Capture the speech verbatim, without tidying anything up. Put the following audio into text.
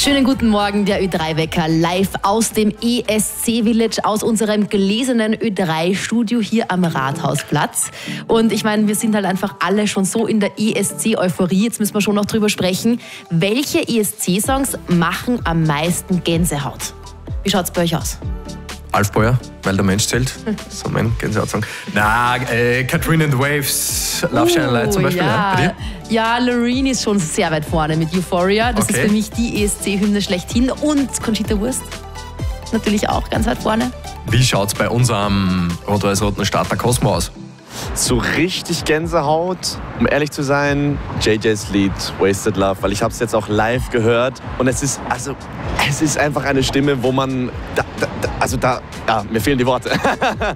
Schönen guten Morgen, der Ö drei Wecker live aus dem E S C Village, aus unserem gläsernen Ö drei Studio hier am Rathausplatz. Und ich meine, wir sind halt einfach alle schon so in der E S C-Euphorie. Jetzt müssen wir schon noch drüber sprechen. Welche E S C-Songs machen am meisten Gänsehaut? Wie schaut's bei euch aus? Alf Beuer, weil der Mensch zählt. So mein Gänsehaut-Song. Na, äh, Katrina and the Waves, Love Shine Light zum Beispiel. Ja, ja, ja, Loreen ist schon sehr weit vorne mit Euphoria. Das Okay. ist für mich die E S C-Hymne schlechthin. Und Conchita Wurst natürlich auch ganz weit vorne. Wie schaut's bei unserem rot-weiß-roten Starter Cosmo aus? So richtig Gänsehaut, um ehrlich zu sein, J Js Lied Wasted Love, weil ich habe es jetzt auch live gehört und es ist also es ist einfach eine Stimme, wo man da, da, also da ja, mir fehlen die Worte.